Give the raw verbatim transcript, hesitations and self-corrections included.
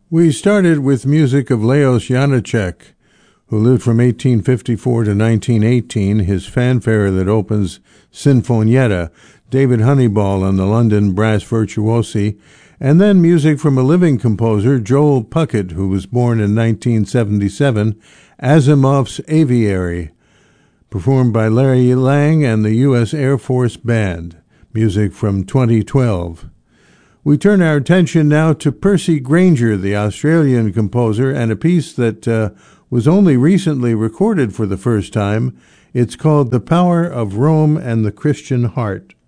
We started with music of Leos Janáček, who lived from eighteen fifty-four to nineteen eighteen, his fanfare that opens Sinfonietta, David Honeyball and the London Brass Virtuosi, and then music from a living composer, Joel Puckett, who was born in nineteen seventy-seven, Asimov's Aviary, performed by Larry Lang and the U S Air Force Band, music from twenty twelve. We turn our attention now to Percy Grainger, the Australian composer, and a piece that uh, was only recently recorded for the first time. It's called The Power of Rome and the Christian Heart.